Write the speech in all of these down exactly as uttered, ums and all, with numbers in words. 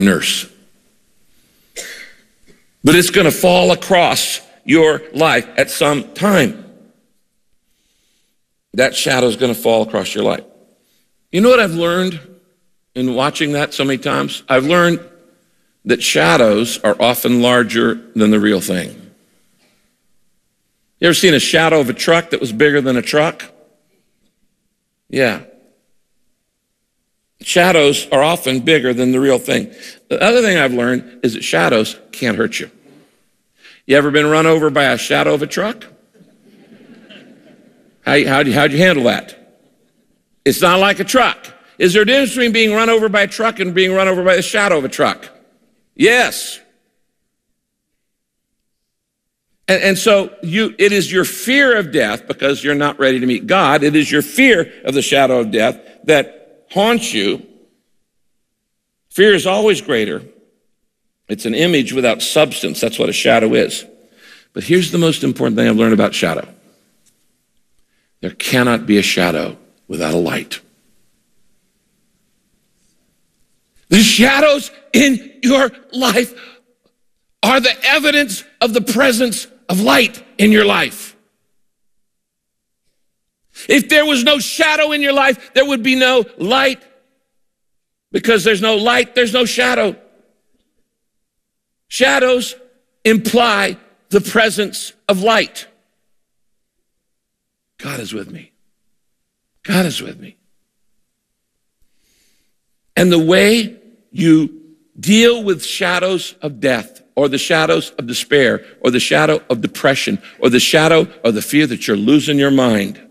nurse. But it's going to fall across your life at some time. That shadow is going to fall across your life. You know what I've learned in watching that so many times? I've learned that shadows are often larger than the real thing. You ever seen a shadow of a truck that was bigger than a truck? Yeah. Shadows are often bigger than the real thing. The other thing I've learned is that shadows can't hurt you. You ever been run over by a shadow of a truck? How, how'd, you, how'd you handle that? It's not like a truck. Is there a difference between being run over by a truck and being run over by the shadow of a truck? Yes. And, and so you, it is your fear of death, because you're not ready to meet God. It is your fear of the shadow of death that haunts you. Fear is always greater. It's an image without substance. That's what a shadow is. But here's the most important thing I've learned about shadow. There cannot be a shadow without a light. The shadows in your life are the evidence of the presence of light in your life. If there was no shadow in your life, there would be no light. Because there's no light, there's no shadow. Shadows imply the presence of light. God is with me. God is with me. And the way you deal with shadows of death, or the shadows of despair, or the shadow of depression, or the shadow of the fear that you're losing your mind,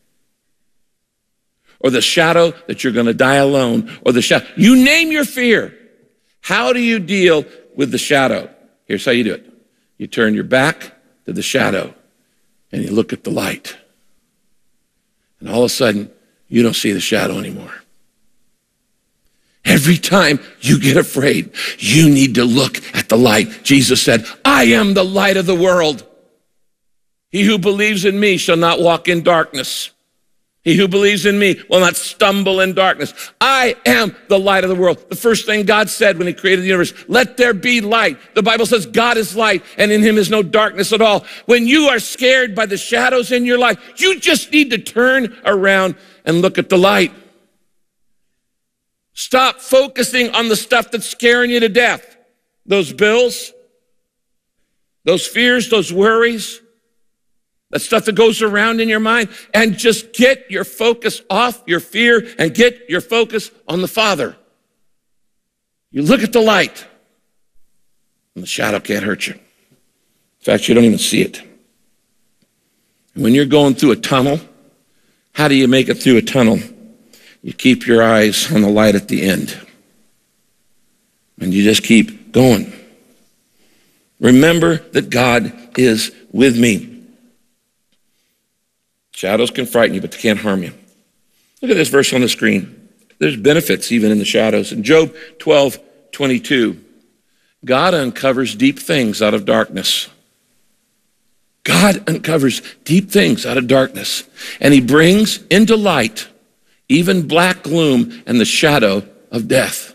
or the shadow that you're going to die alone, or the shadow, you name your fear. How do you deal with the shadow? Here's how you do it. You turn your back to the shadow and you look at the light. And all of a sudden, you don't see the shadow anymore. Every time you get afraid, you need to look at the light. Jesus said, I am the light of the world. He who believes in me shall not walk in darkness. He who believes in me will not stumble in darkness. I am the light of the world. The first thing God said when he created the universe, let there be light. The Bible says God is light, and in him is no darkness at all. When you are scared by the shadows in your life, you just need to turn around and look at the light. Stop focusing on the stuff that's scaring you to death. Those bills, those fears, those worries, that stuff that goes around in your mind, and just get your focus off your fear and get your focus on the Father. You look at the light, and the shadow can't hurt you. In fact, you don't even see it. When you're going through a tunnel, how do you make it through a tunnel? You keep your eyes on the light at the end, and you just keep going. Remember that God is with me. Shadows can frighten you, but they can't harm you. Look at this verse on the screen. There's benefits even in the shadows. In Job twelve twenty-two, God uncovers deep things out of darkness. God uncovers deep things out of darkness, and he brings into light even black gloom and the shadow of death.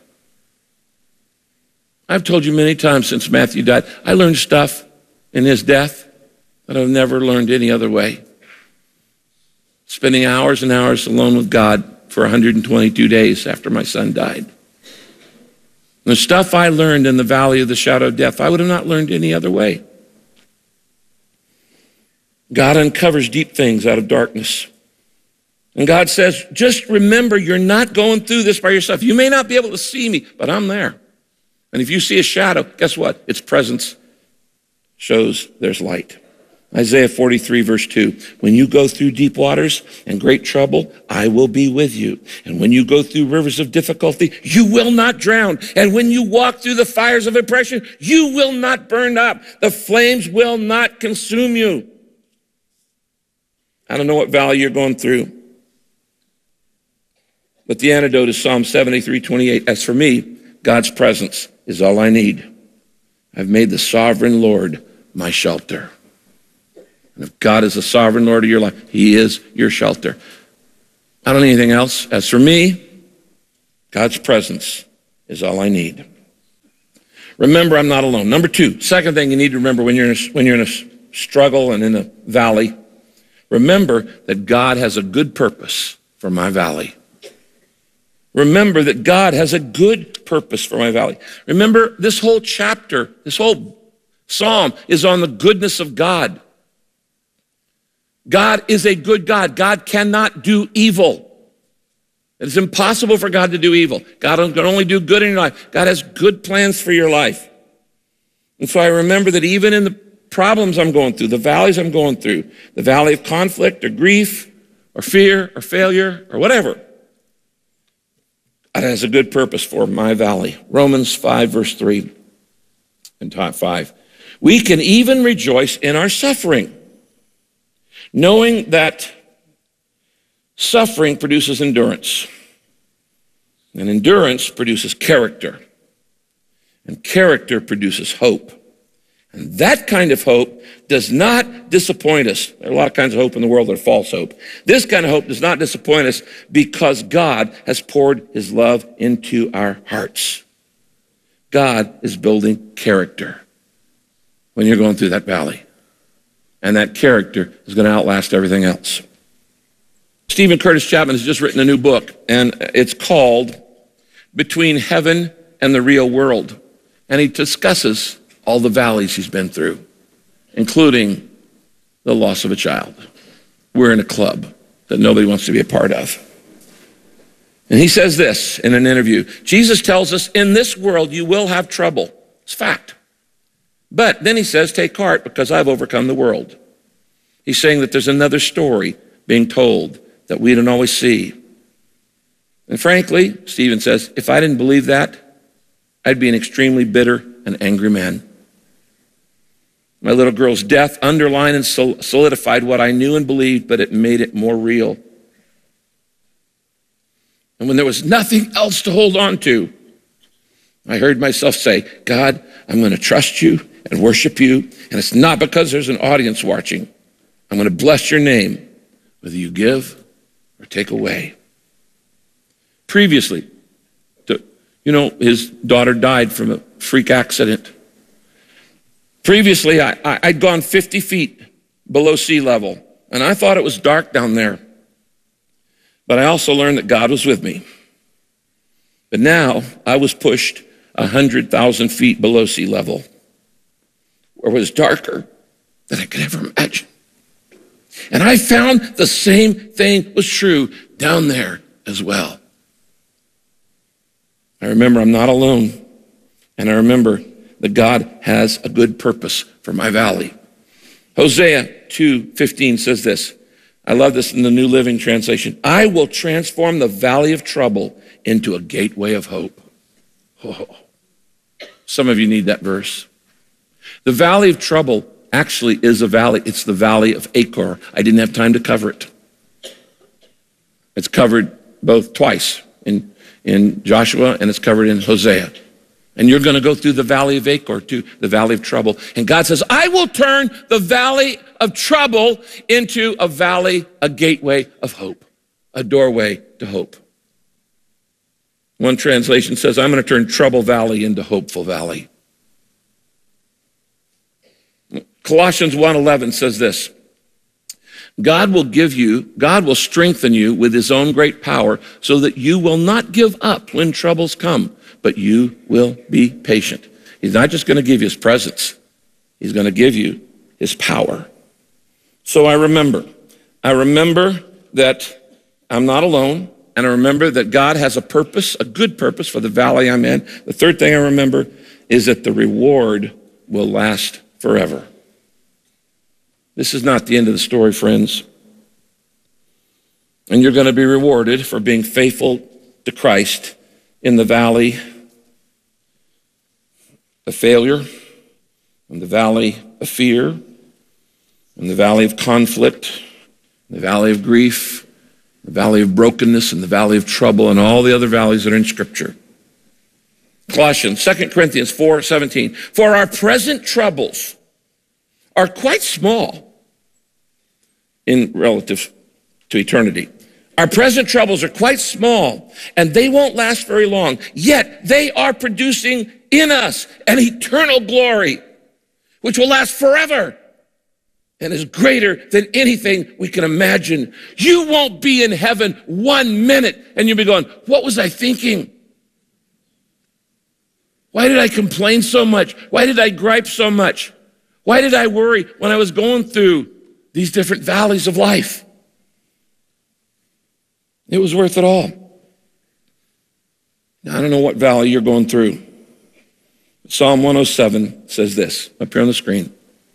I've told you many times since Matthew died, I learned stuff in his death that I've never learned any other way. Spending hours and hours alone with God for one hundred twenty-two days after my son died. The stuff I learned in the valley of the shadow of death, I would have not learned any other way. God uncovers deep things out of darkness. And God says, just remember, you're not going through this by yourself. You may not be able to see me, but I'm there. And if you see a shadow, guess what? Its presence shows there's light. Isaiah forty-three, verse two, when you go through deep waters and great trouble, I will be with you. And when you go through rivers of difficulty, you will not drown. And when you walk through the fires of oppression, you will not burn up. The flames will not consume you. I don't know what valley you're going through, but the antidote is Psalm seventy-three, twenty-eight. As for me, God's presence is all I need. I've made the sovereign Lord my shelter. And if God is the sovereign Lord of your life, he is your shelter. I don't need anything else. As for me, God's presence is all I need. Remember, I'm not alone. Number two, second thing you need to remember when you're in a, when you're in a struggle and in a valley, remember that God has a good purpose for my valley. Remember that God has a good purpose for my valley. Remember, this whole chapter, this whole psalm is on the goodness of God. God is a good God. God cannot do evil. It is impossible for God to do evil. God can only do good in your life. God has good plans for your life. And so I remember that even in the problems I'm going through, the valleys I'm going through, the valley of conflict or grief or fear or failure or whatever, God has a good purpose for my valley. Romans five, verse three and five. We can even rejoice in our suffering, knowing that suffering produces endurance, and endurance produces character, and character produces hope. And that kind of hope does not disappoint us. There are a lot of kinds of hope in the world that are false hope. This kind of hope does not disappoint us because God has poured his love into our hearts. God is building character when you're going through that valley. And that character is going to outlast everything else. Stephen Curtis Chapman has just written a new book, and it's called Between Heaven and the Real World. And he discusses all the valleys he's been through, including the loss of a child. We're in a club that nobody wants to be a part of. And he says this in an interview: Jesus tells us, in this world you will have trouble. It's fact. But then he says, take heart because I've overcome the world. He's saying that there's another story being told that we don't always see. And frankly, Stephen says, if I didn't believe that, I'd be an extremely bitter and angry man. My little girl's death underlined and solidified what I knew and believed, but it made it more real. And when there was nothing else to hold on to, I heard myself say, God, I'm going to trust you and worship you. And it's not because there's an audience watching. I'm going to bless your name, whether you give or take away. Previously, you know, his daughter died from a freak accident. Previously, I, I, I'd gone fifty feet below sea level, and I thought it was dark down there. But I also learned that God was with me. But now I was pushed one hundred thousand feet below sea level, where it was darker than I could ever imagine. And I found the same thing was true down there as well. I remember I'm not alone, and I remember that God has a good purpose for my valley. Hosea two fifteen says this. I love this in the New Living Translation. I will transform the valley of trouble into a gateway of hope. Oh, some of you need that verse. The valley of trouble actually is a valley. It's the valley of Achor. I didn't have time to cover it. It's covered both twice in, in Joshua, and it's covered in Hosea. And you're going to go through the valley of Achor too, the valley of trouble. And God says, I will turn the valley of trouble into a valley, a gateway of hope, a doorway to hope. One translation says, I'm going to turn Trouble Valley into Hopeful Valley. Colossians one eleven says this, God will give you, God will strengthen you with his own great power so that you will not give up when troubles come, but you will be patient. He's not just going to give you his presence. He's going to give you his power. So I remember, I remember that I'm not alone, and I remember that God has a purpose, a good purpose for the valley I'm in. The third thing I remember is that the reward will last forever. This is not the end of the story, friends. And you're going to be rewarded for being faithful to Christ in the valley of failure, in the valley of fear, in the valley of conflict, in the valley of grief, the valley of brokenness, and the valley of trouble, and all the other valleys that are in Scripture. Colossians, Second Corinthians four seventeen. For our present troubles are quite small in relative to eternity. Our present troubles are quite small, and they won't last very long. Yet they are producing in us an eternal glory, which will last forever and is greater than anything we can imagine. You won't be in heaven one minute, and you'll be going, what was I thinking? Why did I complain so much? Why did I gripe so much? Why did I worry when I was going through these different valleys of life? It was worth it all. Now, I don't know what valley you're going through. Psalm one oh seven says this, up here on the screen.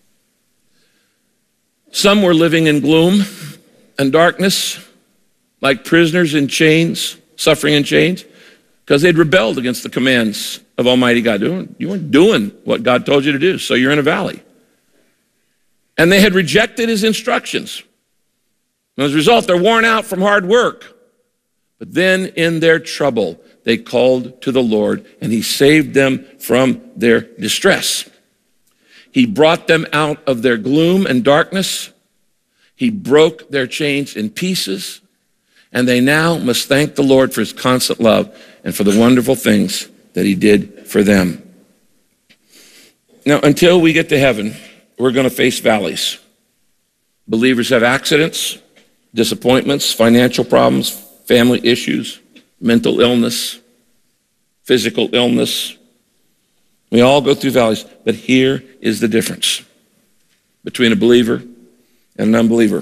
Some were living in gloom and darkness, like prisoners in chains, suffering in chains, because they'd rebelled against the commands of Almighty God. You weren't doing what God told you to do, so you're in a valley. And they had rejected his instructions. And as a result, they're worn out from hard work. But then in their trouble, they called to the Lord, and he saved them from their distress. He brought them out of their gloom and darkness. He broke their chains in pieces, and they now must thank the Lord for his constant love and for the wonderful things that he did for them. Now, until we get to heaven, we're going to face valleys. Believers have accidents, disappointments, financial problems, family issues, mental illness, physical illness. We all go through valleys, but here is the difference between a believer and an unbeliever.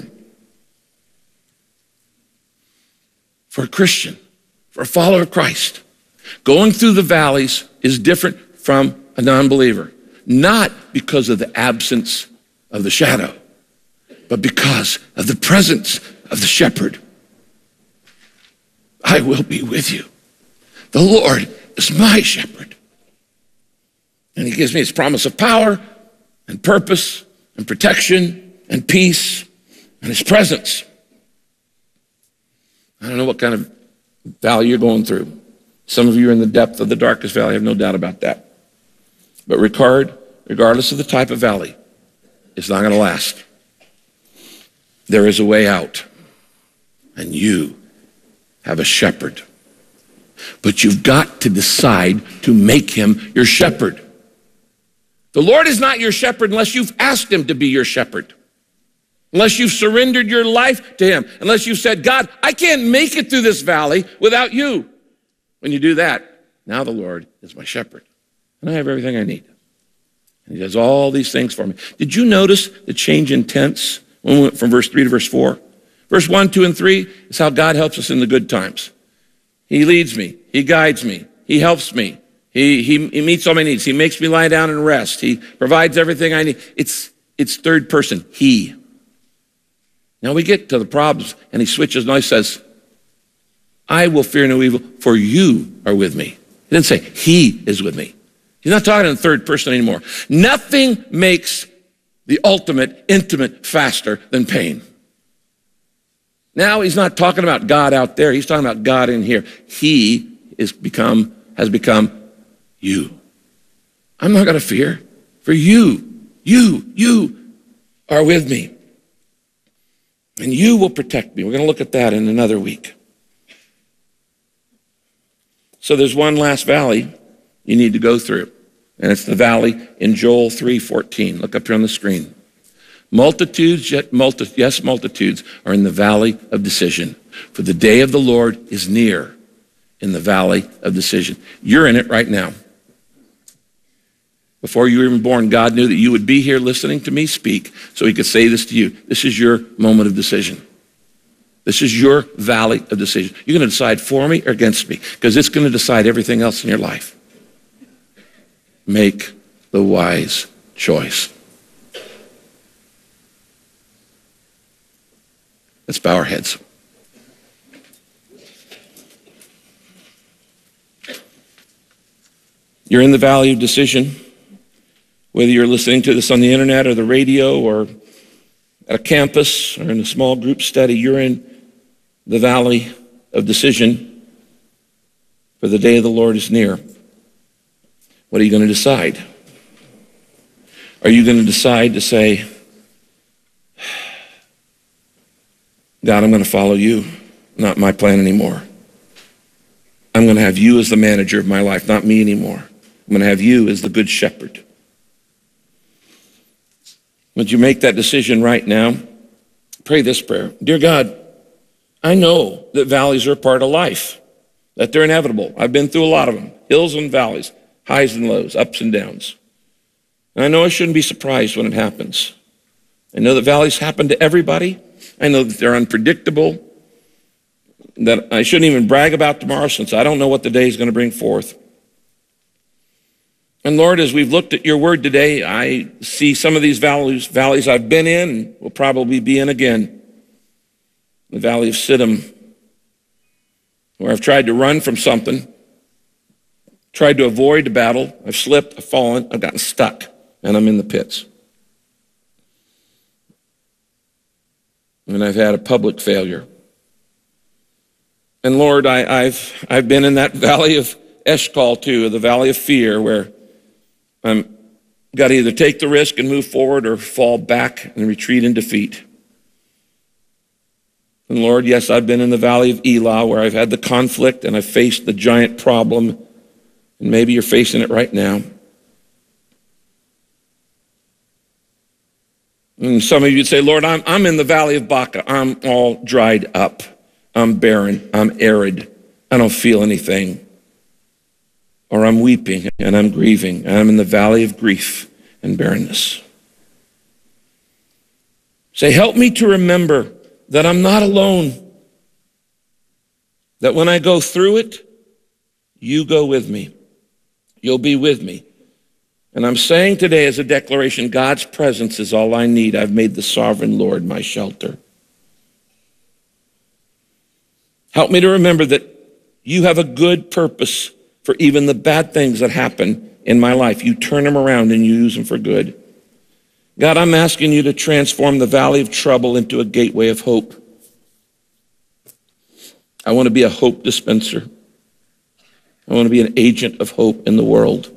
For a Christian, for a follower of Christ, going through the valleys is different from a non-believer, not because of the absence of the shadow, but because of the presence of the shepherd. I will be with you. The Lord is my shepherd. And he gives me his promise of power and purpose and protection and peace and his presence. I don't know what kind of valley you're going through. Some of you are in the depth of the darkest valley, I have no doubt about that. But regard, regardless of the type of valley, it's not going to last. There is a way out, and you have a shepherd. But you've got to decide to make him your shepherd. The Lord is not your shepherd unless you've asked him to be your shepherd. Unless you've surrendered your life to him. Unless you've said, God, I can't make it through this valley without you. When you do that, now the Lord is my shepherd. And I have everything I need. And he does all these things for me. Did you notice the change in tense when we went from verse three to verse four? Verse one, two, and three is how God helps us in the good times. He leads me. He guides me. He helps me. He, he, he meets all my needs. He makes me lie down and rest. He provides everything I need. It's, it's third person, he. Now we get to the problems, and he switches, and he says, I will fear no evil, for you are with me. He didn't say, he is with me. He's not talking in third person anymore. Nothing makes the ultimate intimate faster than pain. Now he's not talking about God out there. He's talking about God in here. He is become, has become you. I'm not going to fear, for you, you, you are with me. And you will protect me. We're going to look at that in another week. So there's one last valley you need to go through. And it's the valley in Joel three fourteen. Look up here on the screen. Multitudes, yet multi, yes, multitudes are in the valley of decision. For the day of the Lord is near in the valley of decision. You're in it right now. Before you were even born, God knew that you would be here listening to me speak so he could say this to you. This is your moment of decision. This is your valley of decision. You're going to decide for me or against me because it's going to decide everything else in your life. Make the wise choice. Let's bow our heads. You're in the valley of decision, whether you're listening to this on the internet or the radio or at a campus or in a small group study, you're in the valley of decision, for the day of the Lord is near. What are you going to decide? Are you going to decide to say, God, I'm going to follow you. not my plan anymore. I'm going to have you as the manager of my life, not me anymore. I'm going to have you as the good shepherd. Would you make that decision right now? Pray this prayer. Dear God, I know that valleys are a part of life, that they're inevitable. I've been through a lot of them, hills and valleys, highs and lows, ups and downs. And I know I shouldn't be surprised when it happens. I know that valleys happen to everybody. I know that they're unpredictable, that I shouldn't even brag about tomorrow since I don't know what the day is going to bring forth. And Lord, as we've looked at your word today, I see some of these valleys, valleys I've been in and will probably be in again. The valley of Siddim, where I've tried to run from something, tried to avoid the battle. I've slipped, I've fallen, I've gotten stuck, and I'm in the pits. And I've had a public failure. And Lord, I, I've I've been in that valley of Eshcol too, the valley of fear, where I'm got to either take the risk and move forward or fall back and retreat in defeat. And Lord, yes, I've been in the valley of Elah, where I've had the conflict and I've faced the giant problem, and maybe you're facing it right now. And some of you would say, Lord, I'm I'm in the valley of Baca. I'm all dried up. I'm barren, I'm arid, I don't feel anything. Or I'm weeping and I'm grieving, and I'm in the valley of grief and barrenness. Say, help me to remember that I'm not alone. That when I go through it, you go with me. You'll be with me. And I'm saying today as a declaration, God's presence is all I need. I've made the sovereign Lord my shelter. Help me to remember that you have a good purpose for even the bad things that happen in my life. You turn them around and you use them for good. God, I'm asking you to transform the valley of trouble into a gateway of hope. I want to be a hope dispenser. I want to be an agent of hope in the world.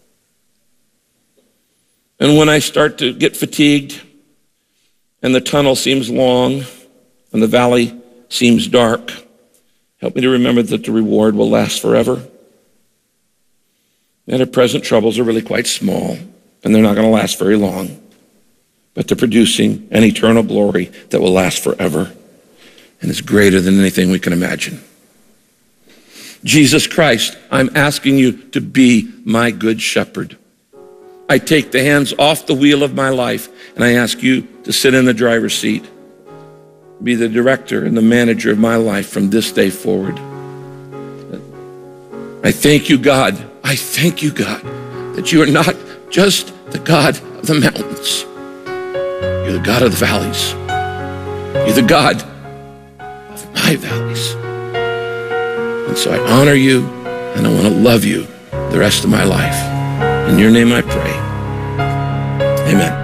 And when I start to get fatigued and the tunnel seems long and the valley seems dark, help me to remember that the reward will last forever. And our present troubles are really quite small, and they're not going to last very long. But they're producing an eternal glory that will last forever, and is greater than anything we can imagine. Jesus Christ, I'm asking you to be my good shepherd. I take the hands off the wheel of my life, and I ask you to sit in the driver's seat. Be the director and the manager of my life from this day forward. I thank you, God. I thank you, God, that you are not just the God of the mountains. You're the God of the valleys. You're the God of my valleys. And so I honor you, and I want to love you the rest of my life. In your name I pray. Amen.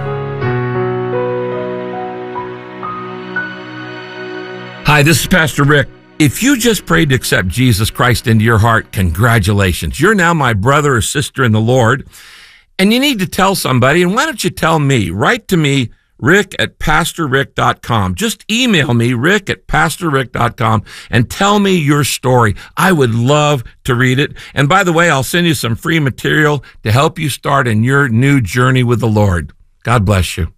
Hi, this is Pastor Rick. If you just prayed to accept Jesus Christ into your heart, congratulations. You're now my brother or sister in the Lord, and you need to tell somebody. And why don't you tell me? Write to me, rick at pastor rick dot com. Just email me, rick at pastor rick dot com, and tell me your story. I would love to read it. And by the way, I'll send you some free material to help you start in your new journey with the Lord. God bless you.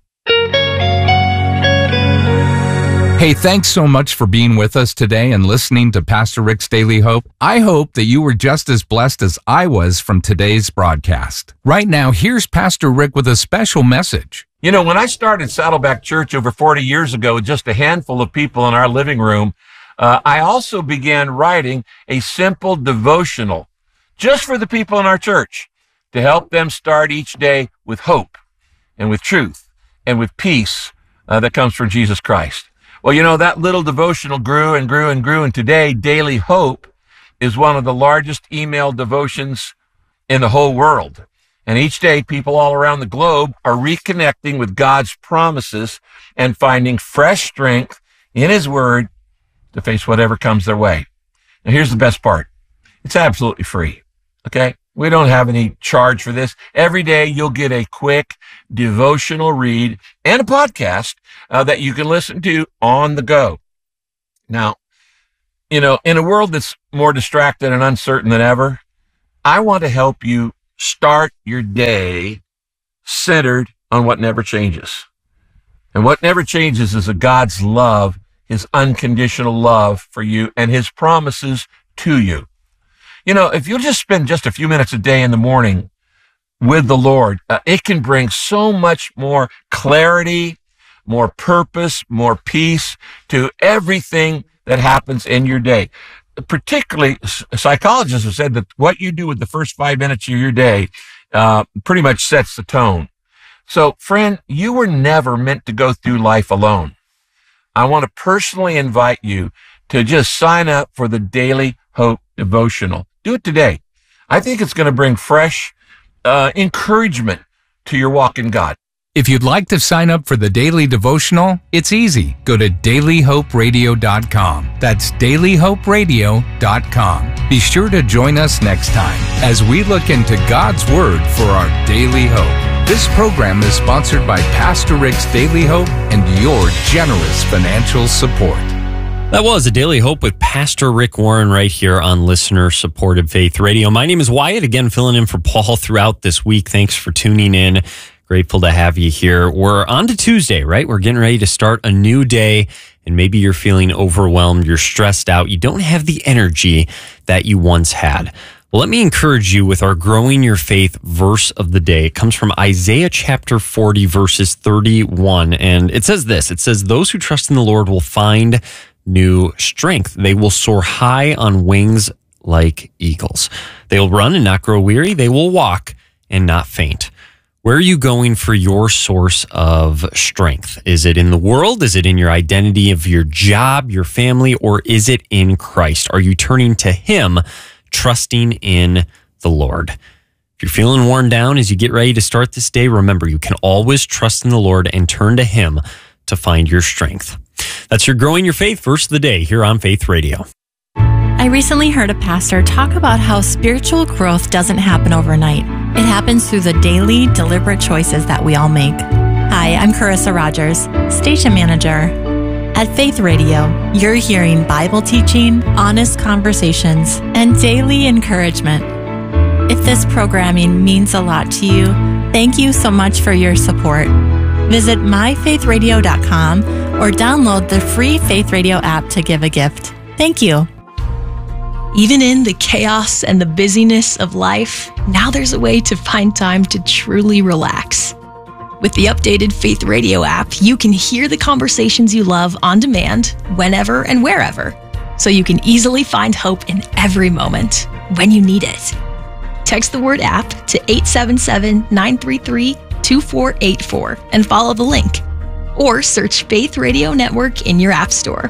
Hey, thanks so much for being with us today and listening to Pastor Rick's Daily Hope. I hope that you were just as blessed as I was from today's broadcast. Right now, here's Pastor Rick with a special message. You know, when I started Saddleback Church over forty years ago with just a handful of people in our living room, uh, I also began writing a simple devotional just for the people in our church to help them start each day with hope and with truth and with peace uh, that comes from Jesus Christ. Well, you know, that little devotional grew and grew and grew, and today, Daily Hope is one of the largest email devotions in the whole world. And each day, people all around the globe are reconnecting with God's promises and finding fresh strength in His Word to face whatever comes their way. Now, here's the best part. It's absolutely free, okay? We don't have any charge for this. Every day, you'll get a quick devotional read and a podcast uh, that you can listen to on the go. Now, you know, in a world that's more distracted and uncertain than ever, I want to help you start your day centered on what never changes. And what never changes is a God's love, his unconditional love for you and his promises to you. You know, if you just spend just a few minutes a day in the morning with the Lord, uh, it can bring so much more clarity, more purpose, more peace to everything that happens in your day. Particularly, psychologists have said that what you do with the first five minutes of your day uh, pretty much sets the tone. So, friend, you were never meant to go through life alone. I want to personally invite you to just sign up for the Daily Hope Devotional. Do it today. I think it's going to bring fresh uh, encouragement to your walk in God. If you'd like to sign up for the Daily Devotional, it's easy. Go to daily hope radio dot com. That's daily hope radio dot com. Be sure to join us next time as we look into God's Word for our daily hope. This program is sponsored by Pastor Rick's Daily Hope and your generous financial support. That was a Daily Hope with Pastor Rick Warren right here on listener-supported Faith Radio. My name is Wyatt, again filling in for Paul throughout this week. Thanks for tuning in. Grateful to have you here. We're on to Tuesday, right? We're getting ready to start a new day, and maybe you're feeling overwhelmed, you're stressed out, you don't have the energy that you once had. Well, let me encourage you with our Growing Your Faith verse of the day. It comes from Isaiah chapter forty, verses thirty-one, and it says this. It says, "Those who trust in the Lord will find new strength. They will soar high on wings like eagles. They will run and not grow weary. They will walk and not faint." Where are you going for your source of strength? Is it in the world? Is it in your identity of your job, your family, or is it in Christ? Are you turning to him, trusting in the Lord? If you're feeling worn down as you get ready to start this day, remember you can always trust in the Lord and turn to him to find your strength. That's your Growing Your Faith verse of the day here on Faith Radio. I recently heard a pastor talk about how spiritual growth doesn't happen overnight. It happens through the daily, deliberate choices that we all make. Hi, I'm Carissa Rogers, station manager. At Faith Radio, you're hearing Bible teaching, honest conversations, and daily encouragement. If this programming means a lot to you, thank you so much for your support. Visit my faith radio dot com or download the free Faith Radio app to give a gift. Thank you. Even in the chaos and the busyness of life, now there's a way to find time to truly relax. With the updated Faith Radio app, you can hear the conversations you love on demand, whenever and wherever, so you can easily find hope in every moment when you need it. Text the word app to eight seven seven, nine three three, two four eight four and follow the link, or search Faith Radio Network in your app store.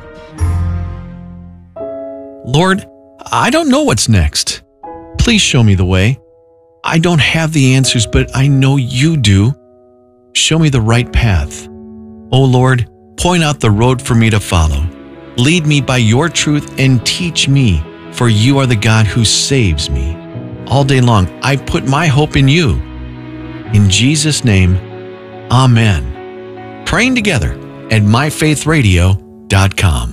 Lord, I don't know what's next. Please show me the way. I don't have the answers, but I know you do. Show me the right path. Oh Lord, point out the road for me to follow. Lead me by your truth and teach me, for you are the God who saves me. All day long, I put my hope in you. In Jesus' name, amen. Praying together at my faith radio dot com.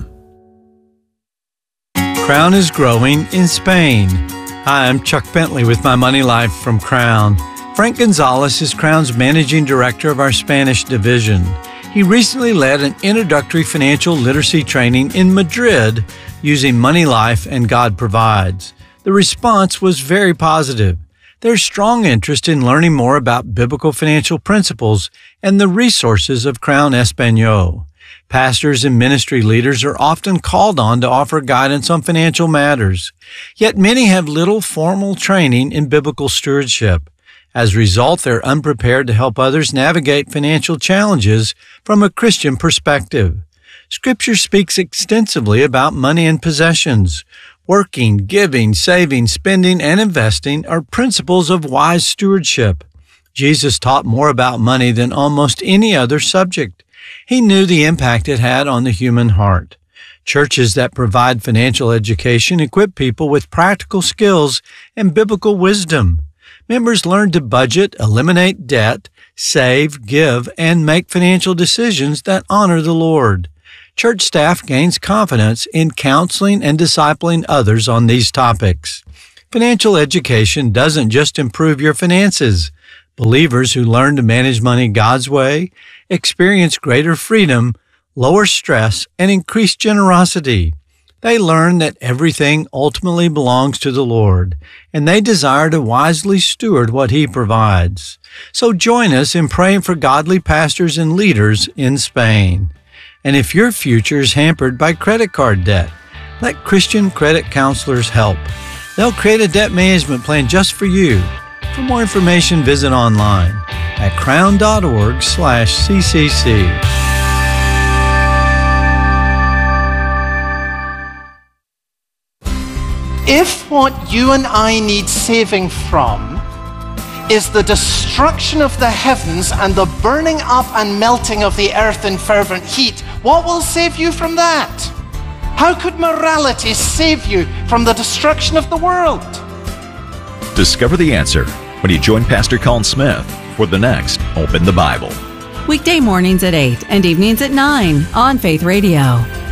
Crown is growing in Spain. Hi, I'm Chuck Bentley with My Money Life from Crown. Frank Gonzalez is Crown's managing director of our Spanish division. He recently led an introductory financial literacy training in Madrid using Money Life and God Provides. The response was very positive. There's strong interest in learning more about biblical financial principles and the resources of Crown Espanol. Pastors and ministry leaders are often called on to offer guidance on financial matters, yet many have little formal training in biblical stewardship. As a result, they're unprepared to help others navigate financial challenges from a Christian perspective. Scripture speaks extensively about money and possessions. Working, giving, saving, spending, and investing are principles of wise stewardship. Jesus taught more about money than almost any other subject. He knew the impact it had on the human heart. Churches that provide financial education equip people with practical skills and biblical wisdom. Members learn to budget, eliminate debt, save, give, and make financial decisions that honor the Lord. Church staff gains confidence in counseling and discipling others on these topics. Financial education doesn't just improve your finances. Believers who learn to manage money God's way experience greater freedom, lower stress, and increased generosity. They learn that everything ultimately belongs to the Lord, and they desire to wisely steward what He provides. So join us in praying for godly pastors and leaders in Spain. And if your future is hampered by credit card debt, let Christian credit counselors help. They'll create a debt management plan just for you. For more information, visit online at crown.org slash ccc. If what you and I need saving from is the destruction of the heavens and the burning up and melting of the earth in fervent heat, what will save you from that? How could morality save you from the destruction of the world? Discover the answer when you join Pastor Colin Smith for the next Open the Bible. Weekday mornings at eight and evenings at nine on Faith Radio.